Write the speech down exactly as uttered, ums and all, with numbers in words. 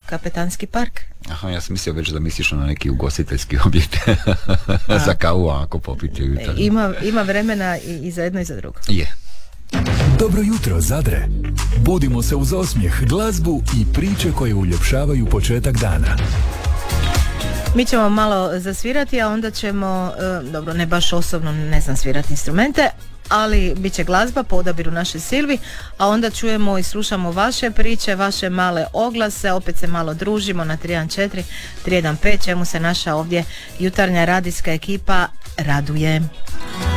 Kapetanski park. Aha, ja sam mislio već da misliš na neki ugostiteljski objekt za kavu, ako popiti jutarnju. Ima, ima vremena i, i za jedno i za drugo. Je. Dobro jutro, Zadre. Budimo se uz osmijeh, glazbu i priče koje uljepšavaju početak dana. Mi ćemo malo zasvirati, a onda ćemo, dobro, ne baš osobno, ne znam svirati instrumente, ali bit će glazba po odabiru naše Silvi, a onda čujemo i slušamo vaše priče, vaše male oglase, opet se malo družimo na tri jedan četiri tri jedan pet, čemu se naša ovdje jutarnja radijska ekipa raduje.